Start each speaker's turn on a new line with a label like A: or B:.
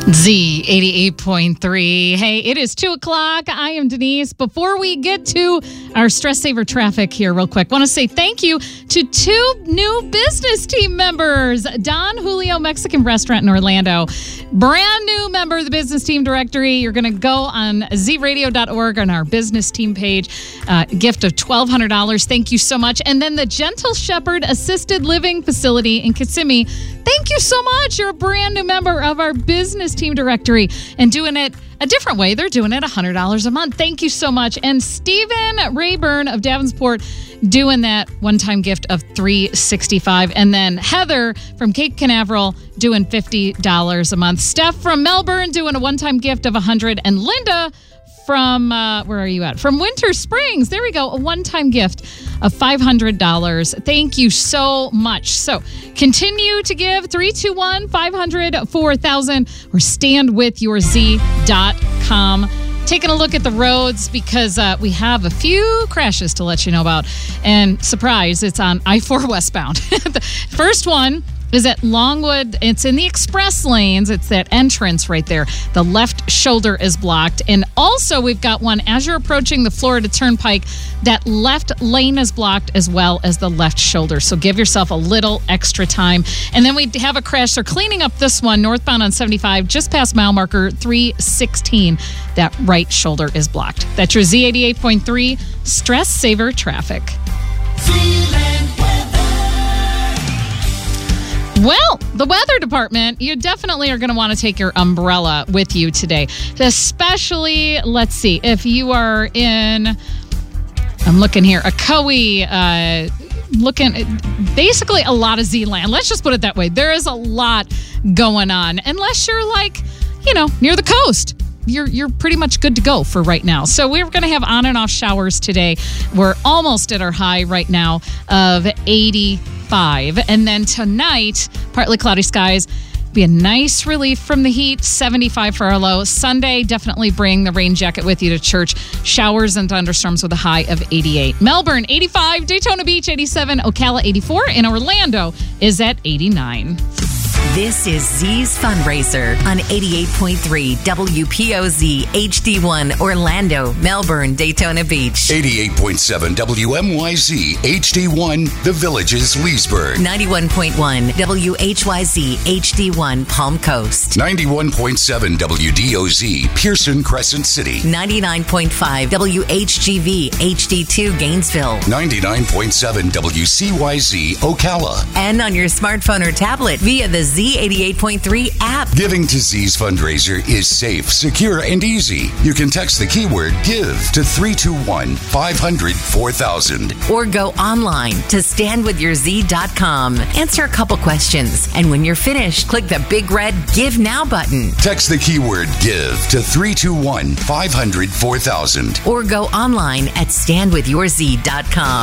A: Z 88.3. Hey, it is 2 o'clock. I am Denise. Before we get to our Stress Saver traffic here real quick, want to say thank you to 2 new business team members. Don Julio Mexican Restaurant in Orlando. Brand new member of the business team directory. You're going to go on zradio.org on our business team page. Gift of $1,200. Thank you so much. And then the Gentle Shepherd Assisted Living Facility in Kissimmee. Thank you so much. You're a brand new member of our business team directory and doing it a different way. They're doing it $100 a month. Thank you so much. And Stephen Rayburn of Davenport doing that one-time gift of $365. And then Heather from Cape Canaveral doing $50 a month. Steph from Melbourne doing a one-time gift of $100. And Linda from, where are you at? From Winter Springs. There we go. A one-time gift of $500. Thank you so much. So continue to give 321-500-4000 or standwithyourz.com. Taking a look at the roads because we have a few crashes to let you know about. And surprise, it's on I-4 westbound. The first one is at Longwood. It's in the express lanes. It's that entrance right there. The left shoulder is blocked. And also we've got one as you're approaching the Florida Turnpike, that left lane is blocked as well as the left shoulder. So give yourself a little extra time. And then we have a crash. They're cleaning up this one northbound on 75 just past mile marker 316. That right shoulder is blocked. That's your Z88.3 Stress Saver Traffic. Well, the weather department, you definitely are going to want to take your umbrella with you today. Especially, let's see, if you are in, I'm looking here, Ocoee, looking, basically a lot of Z-land. Let's just put it that way. There is a lot going on. Unless you're like, near the coast. You're pretty much good to go for right now. So we're going to have on and off showers today. We're almost at our high right now of 85. And then tonight, partly cloudy skies. Be a nice relief from the heat. 75 for our low. Sunday, definitely bring the rain jacket with you to church. Showers and thunderstorms with a high of 88. Melbourne, 85. Daytona Beach, 87. Ocala, 84. And Orlando is at 89.
B: This is Z's Fundraiser on 88.3 WPOZ HD1 Orlando, Melbourne, Daytona Beach.
C: 88.7 WMYZ HD1 The Villages, Leesburg.
B: 91.1 WHYZ HD1 Palm Coast.
C: 91.7 WDOZ Pearson Crescent City.
B: 99.5 WHGV HD2 Gainesville.
C: 99.7 WCYZ Ocala.
B: And on your smartphone or tablet via the Z88.3 app.
C: Giving to Z's Fundraiser is safe, secure, and easy. You can text the keyword GIVE to 321-500-4000.
B: Or go online to standwithyourz.com. Answer a couple questions. And when you're finished, click the big red Give Now button.
C: Text the keyword GIVE to 321-500-4000.
B: Or go online at standwithyourz.com.